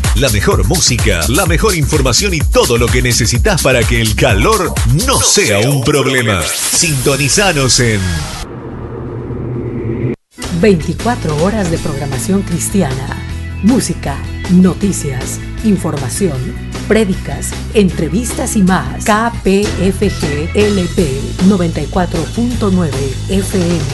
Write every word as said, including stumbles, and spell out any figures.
La mejor música, la mejor información y todo lo que necesitas para que el calor no sea un problema. Sintonizanos en veinticuatro horas de programación cristiana. Música, noticias, información, prédicas, entrevistas y más. K P F G L P noventa y cuatro punto nueve F M.